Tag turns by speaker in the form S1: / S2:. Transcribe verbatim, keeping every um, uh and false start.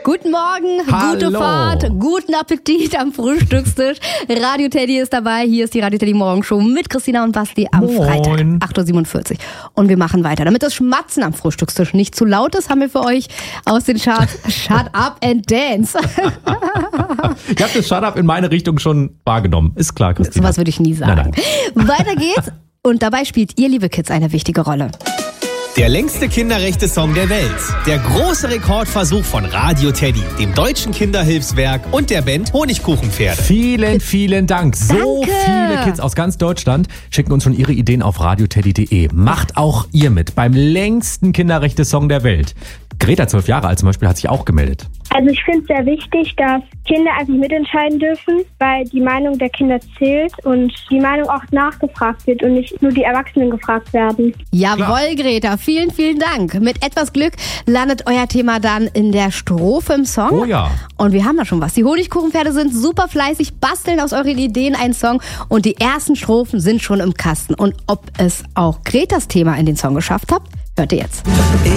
S1: Guten Morgen,
S2: Hallo.
S1: Gute Fahrt, guten Appetit am Frühstückstisch. Radio Teddy ist dabei. Hier ist die Radio Teddy Morgenshow mit Christina und Basti am
S2: Moin.
S1: Freitag, acht Uhr siebenundvierzig. Und wir machen weiter. Damit das Schmatzen am Frühstückstisch nicht zu laut ist, haben wir für euch aus den Charts Shut Up and Dance.
S2: Ich habe das Shut Up in meine Richtung schon wahrgenommen. Ist klar, Christina.
S1: Sowas würde ich nie sagen.
S2: Nein, nein.
S1: Weiter geht's. Und dabei spielt ihr, liebe Kids, eine wichtige Rolle.
S3: Der längste Kinderrechte-Song der Welt. Der große Rekordversuch von Radio Teddy, dem Deutschen Kinderhilfswerk und der Band Honigkuchenpferde.
S2: Vielen, vielen Dank. So
S1: Danke.
S2: viele Kids aus ganz Deutschland schicken uns schon ihre Ideen auf radioteddy punkt de. Macht auch ihr mit beim längsten Kinderrechte-Song der Welt. Greta, zwölf Jahre alt zum Beispiel, hat sich auch gemeldet.
S4: Also ich finde es sehr wichtig, dass Kinder einfach mitentscheiden dürfen, weil die Meinung der Kinder zählt und die Meinung auch nachgefragt wird und nicht nur die Erwachsenen gefragt werden.
S1: Jawohl, Greta, vielen, vielen Dank. Mit etwas Glück landet euer Thema dann in der Strophe im Song.
S2: Oh ja.
S1: Und wir haben da schon was. Die Honigkuchenpferde sind super fleißig, basteln aus euren Ideen einen Song und die ersten Strophen sind schon im Kasten. Und ob es auch Gretas Thema in den Song geschafft habt, hört ihr jetzt.